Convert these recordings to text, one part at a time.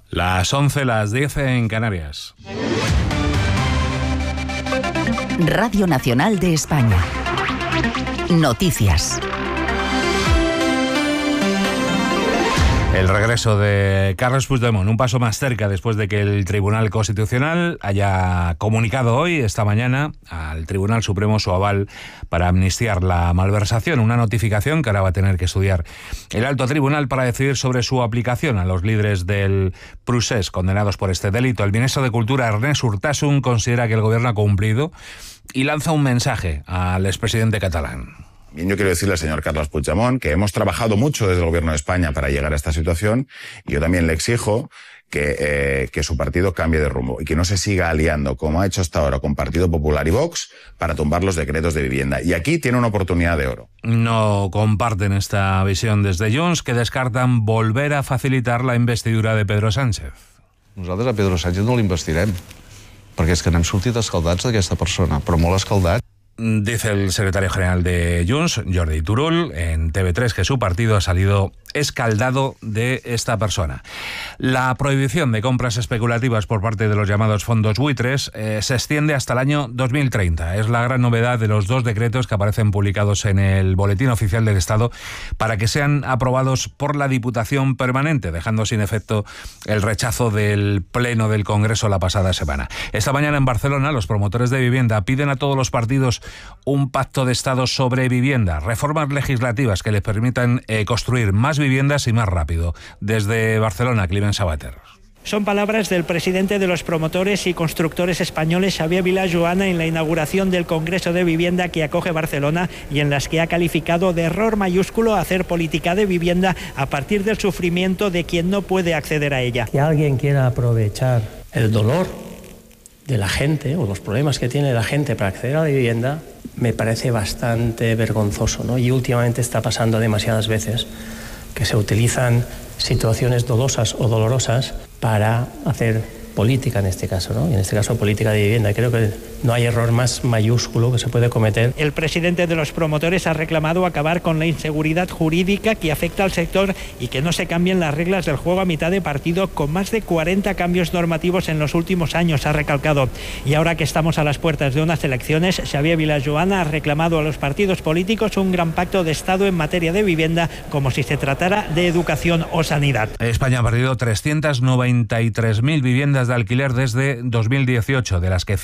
Las 11, las 10 en Canarias. Radio Nacional de España. Noticias. El regreso de Carles Puigdemont, un paso más cerca después de que el Tribunal Constitucional haya comunicado hoy, esta mañana, al Tribunal Supremo su aval para amnistiar la malversación, una notificación que ahora va a tener que estudiar el alto tribunal para decidir sobre su aplicación a los líderes del procés condenados por este delito. El ministro de Cultura, Ernest Urtasun, considera que el gobierno ha cumplido y lanza un mensaje al expresidente catalán. Bien, yo quiero decirle al señor Carles Puigdemont que hemos trabajado mucho desde el Gobierno de España para llegar a esta situación, y yo también le exijo que su partido cambie de rumbo y que no se siga aliando, como ha hecho hasta ahora, con Partido Popular y Vox para tumbar los decretos de vivienda. Y aquí tiene una oportunidad de oro. No comparten esta visión desde Junts, que descartan volver a facilitar la investidura de Pedro Sánchez. Nosaltres a Pedro Sánchez no l'investirem, perquè és que n'hem sortit escaldats d'aquesta persona, però molt escaldats. Dice el secretario general de Junts, Jordi Turull, en TV3 que su partido ha salido escaldado de esta persona. La prohibición de compras especulativas por parte de los llamados fondos buitres se extiende hasta el año 2030. Es la gran novedad de los dos decretos que aparecen publicados en el Boletín Oficial del Estado para que sean aprobados por la Diputación Permanente, dejando sin efecto el rechazo del Pleno del Congreso la pasada semana. Esta mañana en Barcelona, los promotores de vivienda piden a todos los partidos un pacto de Estado sobre vivienda, reformas legislativas que les permitan construir más viviendas y más rápido. Desde Barcelona, Climent Sabater. Son palabras del presidente de los promotores y constructores españoles, Xavier Vilajoana, en la inauguración del Congreso de Vivienda que acoge Barcelona, y en las que ha calificado de error mayúsculo hacer política de vivienda a partir del sufrimiento de quien no puede acceder a ella. Que alguien quiera aprovechar el dolor de la gente o los problemas que tiene la gente para acceder a la vivienda me parece bastante vergonzoso, ¿no? Y últimamente está pasando demasiadas veces que se utilizan situaciones dolosas o dolorosas para hacer política, en este caso, ¿no? Y en este caso política de vivienda. Creo que no hay error más mayúsculo que se puede cometer. El presidente de los promotores ha reclamado acabar con la inseguridad jurídica que afecta al sector y que no se cambien las reglas del juego a mitad de partido, con más de 40 cambios normativos en los últimos años, ha recalcado. Y ahora que estamos a las puertas de unas elecciones, Xavier Vilajoana ha reclamado a los partidos políticos un gran pacto de Estado en materia de vivienda, como si se tratara de educación o sanidad. España ha perdido 393.000 viviendas de alquiler desde 2018, de las que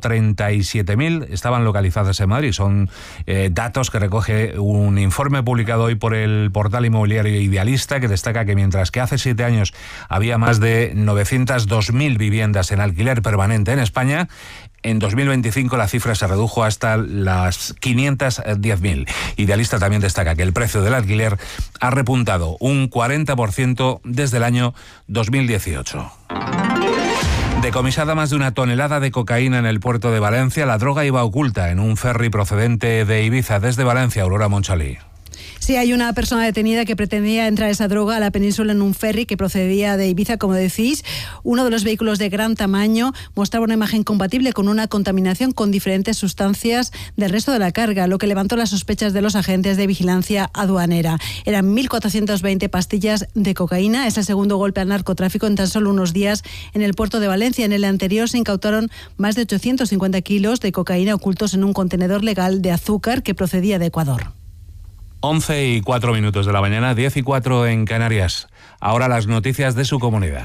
137.000 estaban localizadas en Madrid. Son datos que recoge un informe publicado hoy por el portal inmobiliario Idealista, que destaca que mientras que hace 7 años había más de 902.000 viviendas en alquiler permanente en España, en 2025 la cifra se redujo hasta las 510.000. Idealista también destaca que el precio del alquiler ha repuntado un 40% desde el año 2018. Decomisada más de 1 tonelada de cocaína en el puerto de Valencia. La droga iba oculta en un ferry procedente de Ibiza. Desde Valencia, Aurora Monchalí. Sí, hay una persona detenida que pretendía entrar esa droga a la península en un ferry que procedía de Ibiza, como decís. Uno de los vehículos de gran tamaño mostraba una imagen compatible con una contaminación con diferentes sustancias del resto de la carga, lo que levantó las sospechas de los agentes de vigilancia aduanera. Eran 1.420 pastillas de cocaína. Es el segundo golpe al narcotráfico en tan solo unos días en el puerto de Valencia. En el anterior se incautaron más de 850 kilos de cocaína ocultos en un contenedor legal de azúcar que procedía de Ecuador. 11:04 de la mañana, 10:04 en Canarias. Ahora las noticias de su comunidad.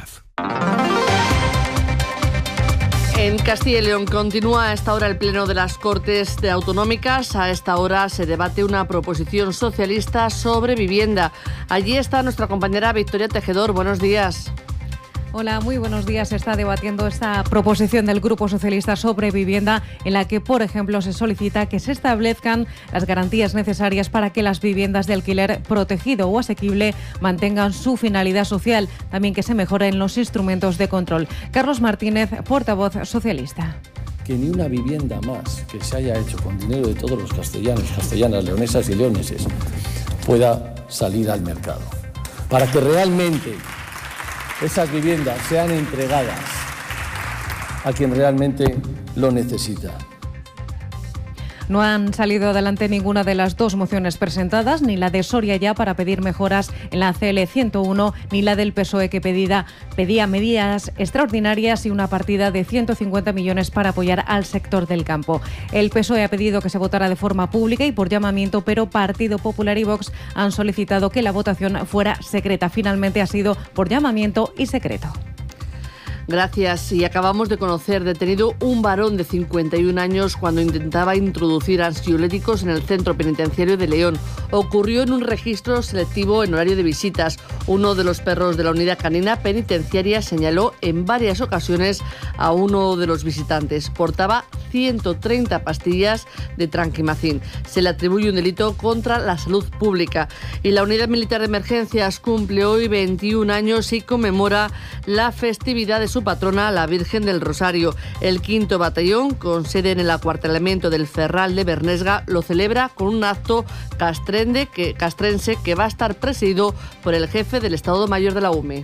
En Castilla y León continúa a esta hora el pleno de las Cortes Autonómicas. A esta hora se debate una proposición socialista sobre vivienda. Allí está nuestra compañera Victoria Tejedor. Buenos días. Hola, muy buenos días. Se está debatiendo esta proposición del Grupo Socialista sobre vivienda, en la que, por ejemplo, se solicita que se establezcan las garantías necesarias para que las viviendas de alquiler protegido o asequible mantengan su finalidad social. También que se mejoren los instrumentos de control. Carlos Martínez, portavoz socialista. Que ni una vivienda más que se haya hecho con dinero de todos los castellanos, castellanas, leonesas y leoneses pueda salir al mercado. Para que realmente esas viviendas sean entregadas a quien realmente lo necesita. No han salido adelante ninguna de las dos mociones presentadas, ni la de Soria Ya para pedir mejoras en la CL 101, ni la del PSOE que pedía medidas extraordinarias y una partida de 150 millones para apoyar al sector del campo. El PSOE ha pedido que se votara de forma pública y por llamamiento, pero Partido Popular y Vox han solicitado que la votación fuera secreta. Finalmente ha sido por llamamiento y secreto. Gracias. Y acabamos de conocer detenido un varón de 51 años cuando intentaba introducir ansiolíticos en el centro penitenciario de León. Ocurrió en un registro selectivo en horario de visitas. Uno de los perros de la unidad canina penitenciaria señaló en varias ocasiones a uno de los visitantes. Portaba 130 pastillas de Trankimacin. Se le atribuye un delito contra la salud pública. Y la Unidad Militar de Emergencias cumple hoy 21 años y conmemora la festividad de su patrona, la Virgen del Rosario. El 5º Batallón, con sede en el acuartelamiento del Ferral de Bernesga, lo celebra con un acto castrense que va a estar presidido por el jefe del Estado Mayor de la UME.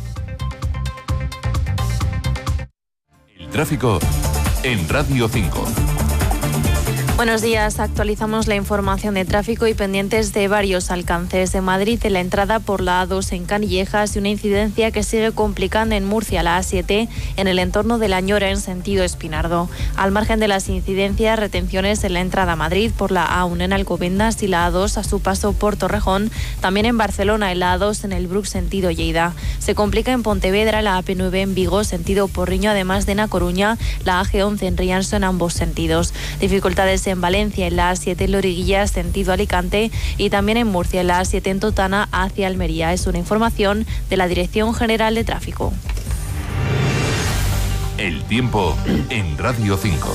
El tráfico en Radio 5. Buenos días, actualizamos la información de tráfico y pendientes de varios alcances de Madrid en la entrada por la A2 en Canillejas y una incidencia que sigue complicando en Murcia la A7 en el entorno de La Ñora en sentido Espinardo. Al margen de las incidencias, retenciones en la entrada a Madrid por la A1 en Alcobendas y la A2 a su paso por Torrejón, también en Barcelona en la A2 en el Bruc sentido Lleida. Se complica en Pontevedra la AP9 en Vigo sentido Porriño, además de en A Coruña la AG11 en Rianso en ambos sentidos. Dificultades en Valencia en la A7 en Loriguilla sentido Alicante y también en Murcia en la A7 en Totana hacia Almería. Es una información de la Dirección General de Tráfico. El tiempo en Radio 5.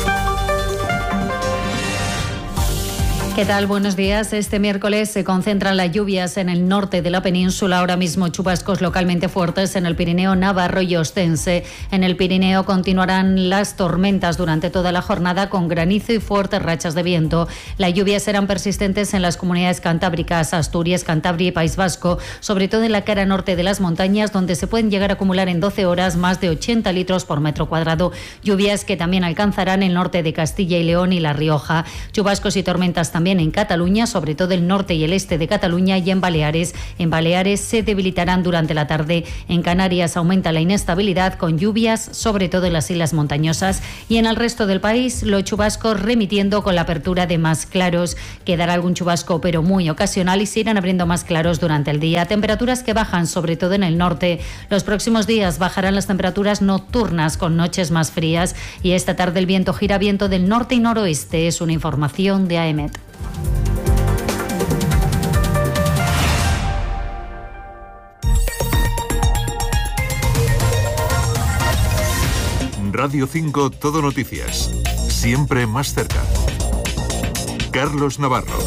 ¿Qué tal? Buenos días. Este miércoles se concentran las lluvias en el norte de la península. Ahora mismo chubascos localmente fuertes en el Pirineo navarro y ostense. En el Pirineo continuarán las tormentas durante toda la jornada con granizo y fuertes rachas de viento. Las lluvias serán persistentes en las comunidades cantábricas, Asturias, Cantabria y País Vasco, sobre todo en la cara norte de las montañas, donde se pueden llegar a acumular en 12 horas más de 80 litros por metro cuadrado. Lluvias que también alcanzarán el norte de Castilla y León y La Rioja. Chubascos y tormentas también en Cataluña, sobre todo el norte y el este de Cataluña y en Baleares. En Baleares se debilitarán durante la tarde. En Canarias aumenta la inestabilidad con lluvias, sobre todo en las islas montañosas. Y en el resto del país, los chubascos remitiendo con la apertura de más claros. Quedará algún chubasco, pero muy ocasional, y se irán abriendo más claros durante el día. Temperaturas que bajan, sobre todo en el norte. Los próximos días bajarán las temperaturas nocturnas con noches más frías. Y esta tarde el viento gira viento del norte y noroeste. Es una información de AEMET. Radio 5 Todo Noticias. Siempre más cerca. Carlos Navarro.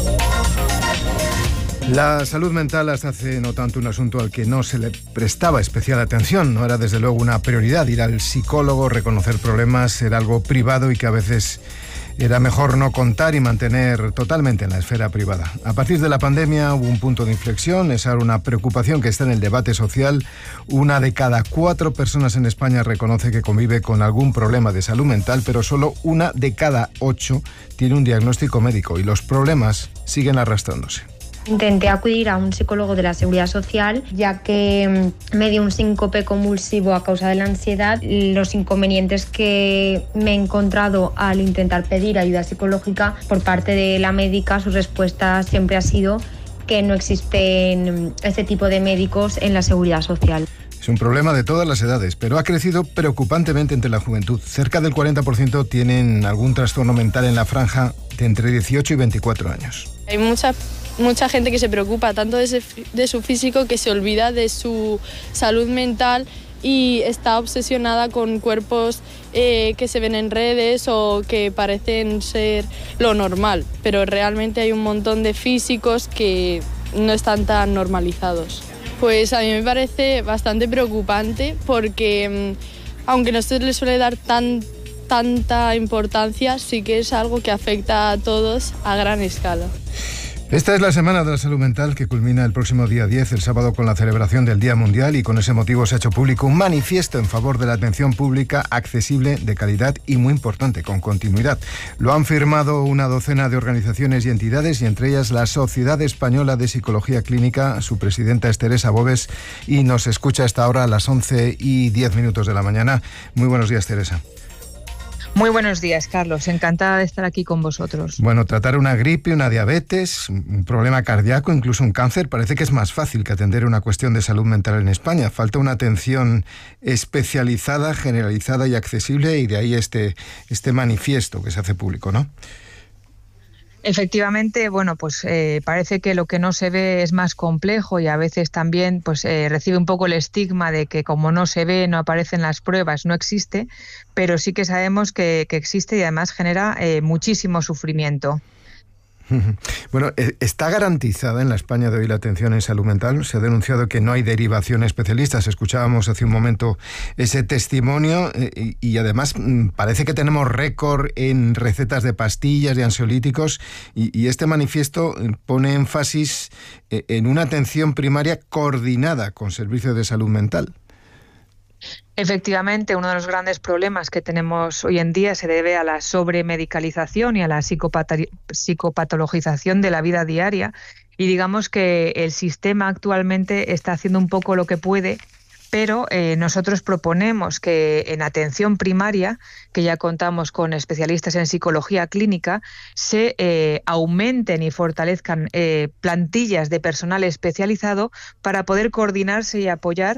La salud mental hasta hace no tanto un asunto al que no se le prestaba especial atención. No era desde luego una prioridad. Ir al psicólogo, reconocer problemas, era algo privado y que a veces era mejor no contar y mantener totalmente en la esfera privada. A partir de la pandemia hubo un punto de inflexión. Esa era una preocupación que está en el debate social. 1 de cada 4 personas en España reconoce que convive con algún problema de salud mental, pero solo 1 de cada 8 tiene un diagnóstico médico y los problemas siguen arrastrándose. Intenté acudir a un psicólogo de la Seguridad Social, ya que me dio un síncope convulsivo a causa de la ansiedad. Los inconvenientes que me he encontrado al intentar pedir ayuda psicológica por parte de la médica, su respuesta siempre ha sido que no existen este tipo de médicos en la Seguridad Social. Es un problema de todas las edades, pero ha crecido preocupantemente entre la juventud. Cerca del 40% tienen algún trastorno mental en la franja de entre 18 y 24 años. Hay mucha gente que se preocupa tanto de su físico que se olvida de su salud mental y está obsesionada con cuerpos que se ven en redes o que parecen ser lo normal, pero realmente hay un montón de físicos que no están tan normalizados. Pues a mí me parece bastante preocupante porque aunque no se le suele dar tanta importancia, sí que es algo que afecta a todos a gran escala. Esta es la Semana de la Salud Mental que culmina el próximo día 10, el sábado, con la celebración del Día Mundial, y con ese motivo se ha hecho público un manifiesto en favor de la atención pública accesible, de calidad y, muy importante, con continuidad. Lo han firmado una docena de organizaciones y entidades, y entre ellas la Sociedad Española de Psicología Clínica. Su presidenta es Teresa Boves y nos escucha a esta hora, a las 11:10 de la mañana. Muy buenos días, Teresa. Muy buenos días, Carlos. Encantada de estar aquí con vosotros. Bueno, tratar una gripe, una diabetes, un problema cardíaco, incluso un cáncer, parece que es más fácil que atender una cuestión de salud mental en España. Falta una atención especializada, generalizada y accesible, y de ahí este manifiesto que se hace público, ¿no? Efectivamente, bueno, pues parece que lo que no se ve es más complejo, y a veces también pues recibe un poco el estigma de que como no se ve, no aparecen las pruebas, no existe, pero sí que sabemos que existe, y además genera muchísimo sufrimiento. Bueno, ¿está garantizada en la España de hoy la atención en salud mental? Se ha denunciado que no hay derivación a especialistas. Escuchábamos hace un momento ese testimonio, y además parece que tenemos récord en recetas de pastillas, de ansiolíticos, y este manifiesto pone énfasis en una atención primaria coordinada con servicios de salud mental. Efectivamente, uno de los grandes problemas que tenemos hoy en día se debe a la sobremedicalización y a la psicopatologización de la vida diaria, y digamos que el sistema actualmente está haciendo un poco lo que puede, pero nosotros proponemos que en atención primaria, que ya contamos con especialistas en psicología clínica, se aumenten y fortalezcan plantillas de personal especializado para poder coordinarse y apoyar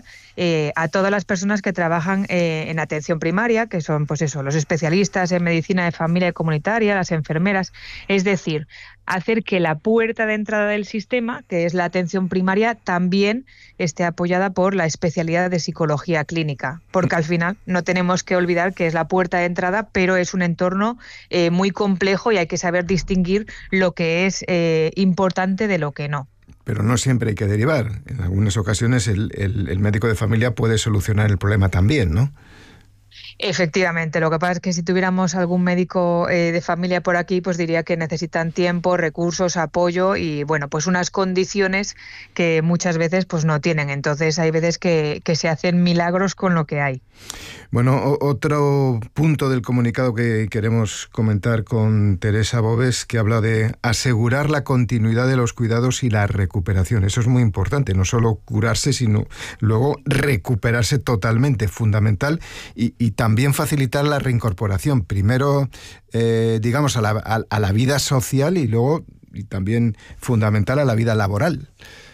a todas las personas que trabajan en atención primaria, que son pues eso, los especialistas en medicina de familia y comunitaria, las enfermeras, es decir, hacer que la puerta de entrada del sistema, que es la atención primaria, también esté apoyada por la especialidad de psicología clínica, porque al final no tenemos que olvidar que es la puerta de entrada, pero es un entorno muy complejo, y hay que saber distinguir lo que es importante de lo que no. Pero no siempre hay que derivar. En algunas ocasiones el médico de familia puede solucionar el problema también, ¿no? Efectivamente, lo que pasa es que si tuviéramos algún médico de familia por aquí, pues diría que necesitan tiempo, recursos, apoyo y, bueno, pues unas condiciones que muchas veces pues no tienen. Entonces hay veces que se hacen milagros con lo que hay. Bueno, otro punto del comunicado que queremos comentar con Teresa Boves, que habla de asegurar la continuidad de los cuidados y la recuperación. Eso es muy importante, no solo curarse, sino luego recuperarse totalmente, fundamental, y también facilitar la reincorporación. Primero, digamos, a la vida social, y luego, y también fundamental, a la vida laboral.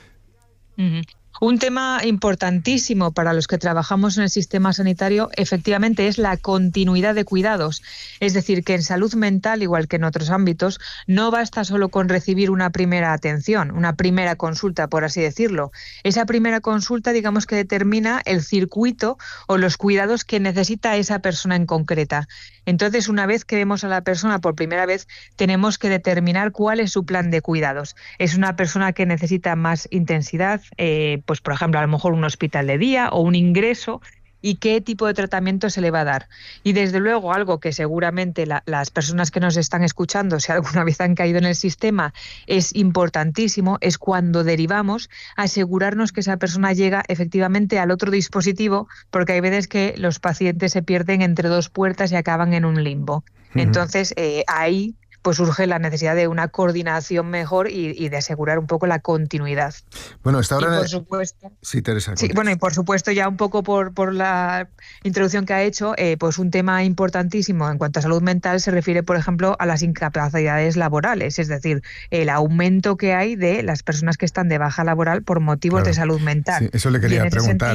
Uh-huh. Un tema importantísimo para los que trabajamos en el sistema sanitario, efectivamente, es la continuidad de cuidados. Es decir, que en salud mental, igual que en otros ámbitos, no basta solo con recibir una primera atención, una primera consulta, por así decirlo. Esa primera consulta, digamos, que determina el circuito o los cuidados que necesita esa persona en concreta. Entonces, una vez que vemos a la persona por primera vez, tenemos que determinar cuál es su plan de cuidados. Es una persona que necesita más intensidad, pues por ejemplo, a lo mejor un hospital de día o un ingreso, y qué tipo de tratamiento se le va a dar. Y desde luego, algo que seguramente las personas que nos están escuchando, si alguna vez han caído en el sistema, es importantísimo, es cuando derivamos, asegurarnos que esa persona llega efectivamente al otro dispositivo, porque hay veces que los pacientes se pierden entre dos puertas y acaban en un limbo. Uh-huh. Entonces, ahí pues surge la necesidad de una coordinación mejor y de asegurar un poco la continuidad. Bueno, hasta ahora... Y por supuesto... Sí, Teresa. Sí, bueno, y por supuesto, ya un poco por la introducción que ha hecho, pues un tema importantísimo en cuanto a salud mental se refiere, por ejemplo, a las incapacidades laborales, es decir, el aumento que hay de las personas que están de baja laboral por motivos de salud mental. Sí, eso le quería preguntar,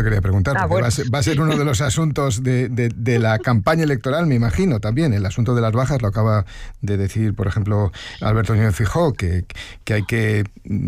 porque va a ser uno de los asuntos de la campaña electoral, me imagino, también. El asunto de las bajas lo acaba de decir, por ejemplo, Alberto Núñez Feijóo, que hay que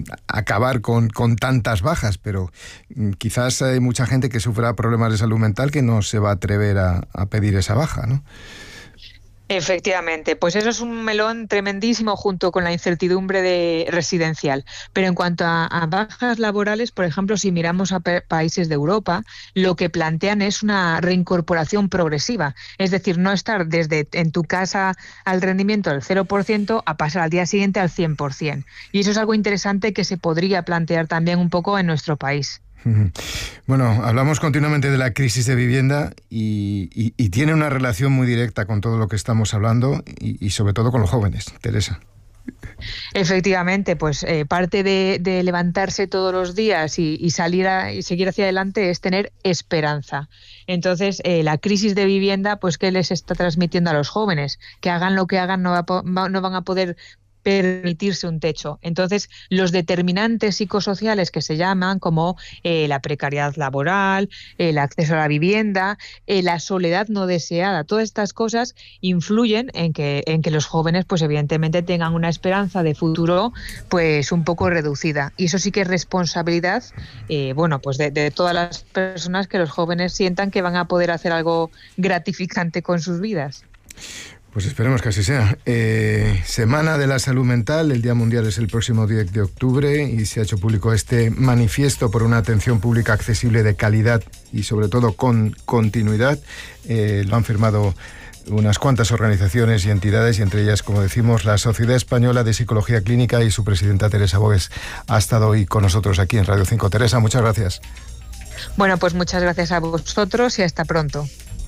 acabar con tantas bajas, pero quizás hay mucha gente que sufra problemas de salud mental que no se va a atrever a pedir esa baja, ¿no? Efectivamente, pues eso es un melón tremendísimo junto con la incertidumbre residencial. Pero en cuanto a bajas laborales, por ejemplo, si miramos a países de Europa, lo que plantean es una reincorporación progresiva. Es decir, no estar desde en tu casa al rendimiento del 0% a pasar al día siguiente al 100%. Y eso es algo interesante que se podría plantear también un poco en nuestro país. Bueno, hablamos continuamente de la crisis de vivienda y tiene una relación muy directa con todo lo que estamos hablando y sobre todo con los jóvenes. Teresa. Efectivamente, pues parte de levantarse todos los días y salir y seguir hacia adelante es tener esperanza. Entonces, la crisis de vivienda, pues ¿qué les está transmitiendo a los jóvenes? Que hagan lo que hagan, no van a poder permitirse un techo. Entonces, los determinantes psicosociales que se llaman, como la precariedad laboral, el acceso a la vivienda, la soledad no deseada, todas estas cosas influyen en que los jóvenes, pues evidentemente tengan una esperanza de futuro pues un poco reducida. Y eso sí que es responsabilidad, pues de todas las personas, que los jóvenes sientan que van a poder hacer algo gratificante con sus vidas. Pues esperemos que así sea. Semana de la Salud Mental, el Día Mundial es el próximo 10 de octubre y se ha hecho público este manifiesto por una atención pública accesible, de calidad y sobre todo con continuidad. Lo han firmado unas cuantas organizaciones y entidades, y entre ellas, como decimos, la Sociedad Española de Psicología Clínica, y su presidenta Teresa Bogues ha estado hoy con nosotros aquí en Radio 5. Teresa, muchas gracias. Bueno, pues muchas gracias a vosotros y hasta pronto.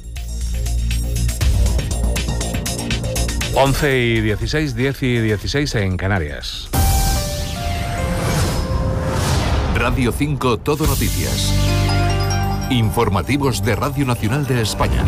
11:16, 10:16 en Canarias. Radio 5 Todo Noticias. Informativos de Radio Nacional de España.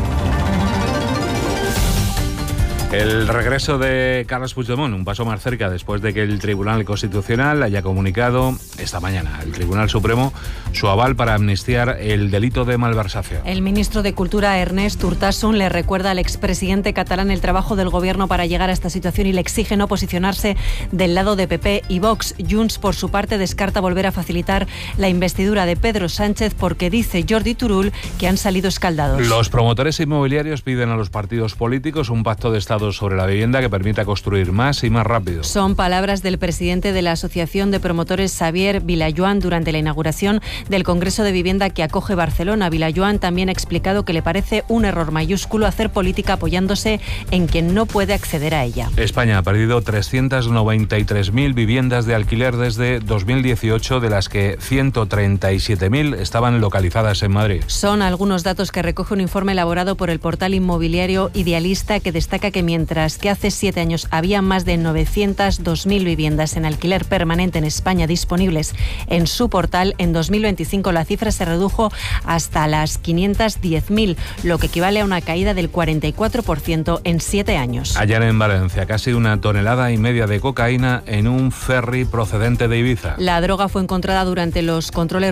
El regreso de Carles Puigdemont, un paso más cerca después de que el Tribunal Constitucional haya comunicado esta mañana al Tribunal Supremo su aval para amnistiar el delito de malversación. El ministro de Cultura, Ernest Urtasun, le recuerda al expresidente catalán el trabajo del gobierno para llegar a esta situación y le exige no posicionarse del lado de PP y Vox. Junts, por su parte, descarta volver a facilitar la investidura de Pedro Sánchez porque dice Jordi Turull que han salido escaldados. Los promotores inmobiliarios piden a los partidos políticos un pacto de Estado sobre la vivienda que permita construir más y más rápido. Son palabras del presidente de la Asociación de Promotores, Xavier Vilajoan, durante la inauguración del Congreso de Vivienda que acoge Barcelona. Vilajoan también ha explicado que le parece un error mayúsculo hacer política apoyándose en quien no puede acceder a ella. España ha perdido 393.000 viviendas de alquiler desde 2018, de las que 137.000 estaban localizadas en Madrid. Son algunos datos que recoge un informe elaborado por el portal inmobiliario Idealista, que destaca que mientras que hace 7 años había más de 902.000 viviendas en alquiler permanente en España disponibles en su portal, en 2025 la cifra se redujo hasta las 510.000, lo que equivale a una caída del 44% en 7 años. Ayer en Valencia, casi 1,5 toneladas de cocaína en un ferry procedente de Ibiza. La droga fue encontrada durante los controles